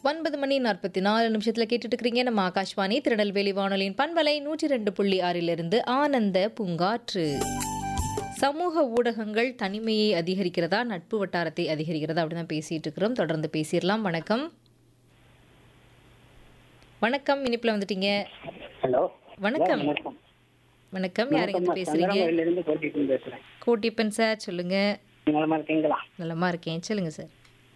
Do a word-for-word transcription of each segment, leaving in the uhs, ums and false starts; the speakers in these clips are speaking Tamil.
ஒன்பது மணி நாற்பத்தி நாலு நிமிஷத்துல கேட்டுட்டு இருக்கிறீங்க நம்ம ஆகாஷ்வாணி திருநெல்வேலி வானொலியின் பண்பலை நூற்றி ரெண்டு புள்ளி ஆறிலிருந்து ஆனந்த பூங்காற்று. சமூக ஊடகங்கள் தனிமையை அதிகரிக்கிறதா நட்பு வட்டாரத்தை அதிகரிக்கிறதா அப்படின்னு தான் பேசிட்டு இருக்கிறோம். தொடர்ந்து பேசிடலாம். வணக்கம் வணக்கம் இனிப்புல வந்துட்டீங்க. ஹலோ வணக்கம் வணக்கம் வணக்கம் யாருங்க இருந்து பேசுறீங்க? சங்கரமயிலிருந்து கோட்டிட்டு பேசுறேன். கோட்டிப்பன் சார் சொல்லுங்க. நலமா இருக்கீங்களா? நலமா இருக்கேன், சொல்லுங்க சார்.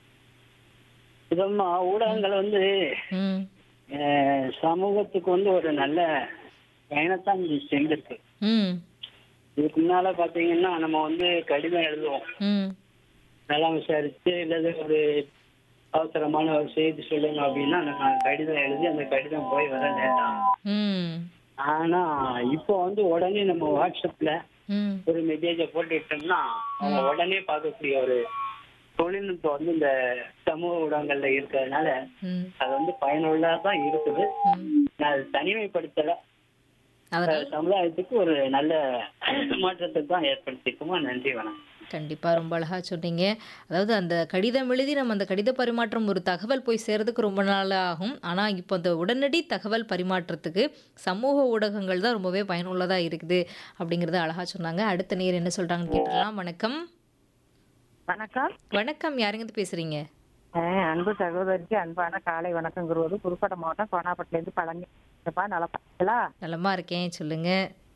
இதம்மா ஊடகங்கள் வந்து ம் அஹ், சமூகத்துக்கு வந்து ஒரு நல்ல பயணத்தான் செஞ்சிருக்கு. ம் இதுக்கு முன்னால பாத்தீங்கன்னா நம்ம வந்து கடிதம் எழுதுவோம், ம் நல்லா விசாரிச்சு இல்லது ஒரு அவசரமான ஒரு செய்தி சொல்லணும் அப்படின்னா நம்ம கடிதம் எழுதி அந்த கடிதம் போய் வர லேட் ஆகும். ம் ஆனா இப்போ வந்து உடனே நம்ம வாட்ஸ்அப்ல ம் ஒரு மெசேஜை போட்டுட்டோம்னா அவங்க உடனே பார்க்கக்கூடிய ஒரு தொழில்நுட்பம் வந்து இந்த சமூக ஊடகங்கள்ல இருக்கிறதுனால ம் அது வந்து பயனுள்ளதா தான் இருக்குது. ம் நான் அது தனிமைப்படுத்தல, அதனால சமுதாயத்துக்கு ஒரு நல்ல மாற்றத்தை தான் ஏற்படுத்திக்குமா. நன்றி, வணக்கம். கண்டிப்பாக ரொம்ப அழகாக சொன்னீங்க. அதாவது அந்த கடிதம் எழுதி நம்ம அந்த கடித பரிமாற்றம் ஒரு தகவல் போய் சேர்றதுக்கு ரொம்ப நாள் ஆகும். ஆனால் இப்போ அந்த உடனடி தகவல் பரிமாற்றத்துக்கு சமூக ஊடகங்கள் தான் ரொம்பவே பயனுள்ளதாக இருக்குது அப்படிங்கிறத அழகாக சொன்னாங்க. அடுத்த நேர் என்ன சொல்கிறாங்கன்னு கேட்டுடலாம். வணக்கம் வணக்கம். வணக்கம் யாருங்க பேசுகிறீங்க? அஹ் அன்பு சகோதரிக்கு அன்பான காலை வணக்கங்கிறது புதுக்கோட்டை மாவட்டம் கோனாப்பட்டிலேருந்து பழனி. எப்பா நல்லா பாத்தீங்களா? நலமா இருக்கேன், சொல்லுங்க.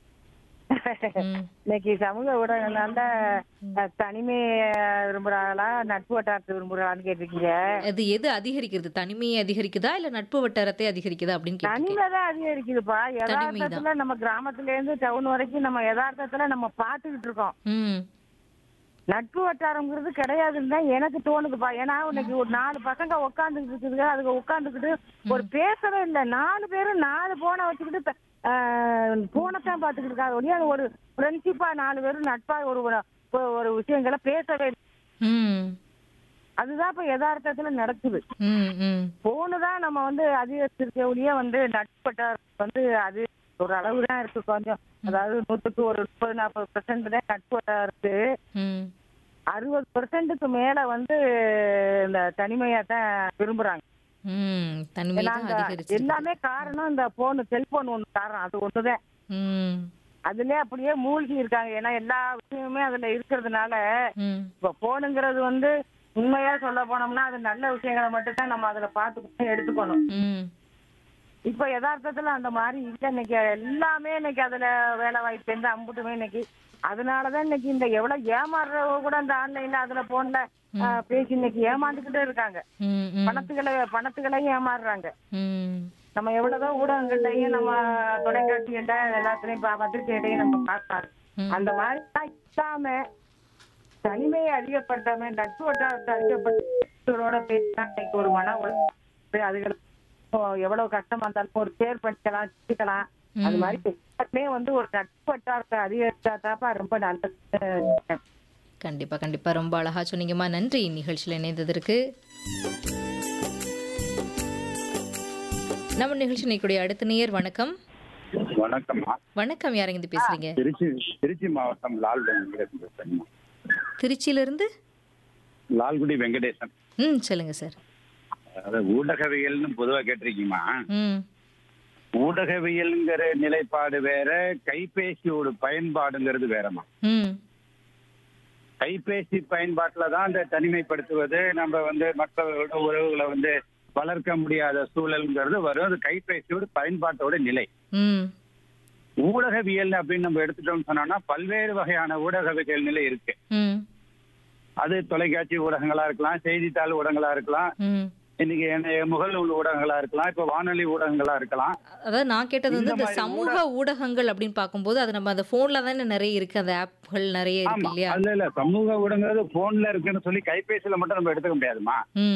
ம் இன்னைக்கு சமூக ஊடகங்களால அஹ், தனிமை விரும்புறாங்களா நட்பு வட்டாரத்தை விரும்புறாங்கன்னு கேட்டிருக்கீங்க. அது எது அதிகரிக்கிறது? தனிமையை அதிகரிக்குதா இல்லை நட்பு வட்டாரத்தை அதிகரிக்குதா அப்படின்னு கேட்டிருக்கேன். தனிமை தான் அதிகரிக்குதுப்பா. தனிமைதான். யதார்த்தத்துல நம்ம கிராமத்துல இருந்து டவுன் வரைக்கும் நம்ம யதார்த்தத்துல நம்ம பாத்துக்கிட்டு இருக்கோம். ம் நட்பு வட்டாரம்ங்கிறது கிடையாதுன்னு தான் எனக்கு தோணுதுப்பா. ஏன்னா இன்னைக்கு ஒரு நாலு பசங்க உட்காந்துக்கிட்டு இருக்குதுங்க, அதுக்கு உட்காந்துக்கிட்டு ஒரு பேசவே இல்லை. நாலு பேரும் நாலு போனை வச்சுக்கிட்டு போனத்தான் பாத்துக்கிட்டு இருக்காங்க. ஒழிய ஒரு ஃப்ரெண்ட்ஷிப்பா நாலு பேரும் நட்பா ஒரு ஒரு- ஒரு விஷயங்களை பேசவே இல்லை. ம் அதுதான் இப்ப யதார்த்தத்துல நடக்குது. ம் ம் போனு தான் நம்ம வந்து அதிகரிச்சிருக்க ஒழிய வந்து நட்பு வட்டாரம் வந்து அது ஒரு அளவு தான் இருக்கு. கொஞ்சம் அதாவது நூற்றுக்கு ஒரு முப்பது நாற்பது பெர்சென்ட் தான் நட்பு வட்டாரம் இருக்கு. ம் அறுபது பெர்சென்ட்டுக்கு மேல வந்து இந்த தனிமையா தான் விரும்புறாங்க. ம் தனிமை ஏன்னா தான் இந்த அதிகரிச்சு. எல்லாமே காரணம் இந்த போன் செல்போன் ஒண்ணு காரணம். அது ஒண்ணுதான். ம் அதுலயே அப்படியே மூழ்கி இருக்காங்க. ஏன்னா எல்லா விஷயமுமே அதுல இருக்கிறதுனால ம் இப்ப போனுங்கிறது வந்து உண்மையா சொல்ல போனோம்னா அது நல்ல விஷயங்களை மட்டும் தான் நம்ம அதுல பார்த்துக்கணும், எடுத்துக்கணும். ம் இப்ப யதார்த்தத்துல அந்த மாதிரி இல்ல. இன்னைக்கு எல்லாமே இன்னைக்கு அதுல வேலை வாய்ப்பு இருந்து அம்புட்டுமே இன்னைக்கு அதனாலதான் இன்னைக்கு இந்த எவ்வளவு ஏமாறுறவங்க கூட இந்த ஆன்லைன்ல அதுல போன்ல ஆஹ், பேசி இன்னைக்கு ஏமாந்துக்கிட்டே இருக்காங்க. ம் ம் பணத்துகளை பணத்துக்களையும் ஏமாறுறாங்க. ம் நம்ம எவ்வளவுதான் ஊடகங்கள்லயும் நம்ம தொலைக்காட்சிகள்ல எல்லாத்துலயும் பா- பத்திரிகைகளையும் நம்ம பார்க்கலாம். அந்த மாதிரி எல்லாம் இல்லாம தனிமையை அதிகப்படுத்தாம நட்பு வட்டாரத்தை அதிகப்படுத்தோட பேசினா இன்னைக்கு ஒரு மன உழைப்பு அதுகளுக்கு எவ்வளவு கஷ்டமா இருந்தாலும் ஒரு பேர் பண்ணிக்கலாம், சிக்கலாம். அது மாதிரி எல்லாத்துலயும் வந்து ஒரு நட்பு வட்டாரத்தை அதிகரிச்சாதாப்பா ரொம்ப நல்லது. கண்டிப்பா கண்டிப்பா ரொம்ப அழகா சொன்னீங்கம்மா. நன்றி நிகழ்ச்சியில் இணைந்ததற்கு. நம்ம நிகழ்ச்சி நிற்கக்கூடிய அடுத்த நேயர். வணக்கம் வணக்கம்மா. வணக்கம் யாருங்க இருந்து பேசுறீங்க? திருச்சி திருச்சி மாவட்டம் லால்குடி வெங்கடேசன் பேசுறேன்மா. திருச்சியிலிருந்து. லால்குடி வெங்கடேசன். ம் சொல்லுங்க சார். அதாவது ஊடகவியல்னு பொதுவா கேட்டிருக்கீமா. ம் ஊடகவியல்ங்கிற நிலைப்பாடு வேற, கைபேசியோட பயன்பாடுங்கிறது வேறமா. ம் கைபேசி பயன்பாட்டுல தான் இந்த தனிமைப்படுத்துவது, நம்ம வந்து மற்றவர்களோட உறவுகளை வந்து வளர்க்க முடியாத சூழல்ங்கிறது வரும். அது கைபேசியோட பயன்பாட்டோட நிலை. ம் ஊடகவியல் அப்படின்னு நம்ம எடுத்துட்டோம்னு சொன்னோம்னா பல்வேறு வகையான ஊடகவியல் நிலை இருக்கு. ம் அது தொலைக்காட்சி ஊடகங்களா இருக்கலாம், செய்தித்தாள் ஊடகங்களா இருக்கலாம், ம் இன்னைக்கு என்ன முகநூல் ஊடகங்களா இருக்கலாம், இப்ப வானொலி ஊடகங்களா இருக்கலாம். அதாவது நான் கேட்டது வந்து இந்த இந்த மாதிரி சமூக ஊடகங்கள் அப்படின்னு பார்க்கும்போது அது நம்ம அந்த ஃபோன்ல தானே நிறைய இருக்கு, அந்த ஆப்கள் நிறைய இருக்கு ஆமா, இல்லையா? அதுல இல்ல சமூக ஊடகங்கிறது போன்ல இருக்குன்னு சொல்லி கைபேசியில மட்டும் நம்ம எடுத்துக்க முடியாதுமா. ம்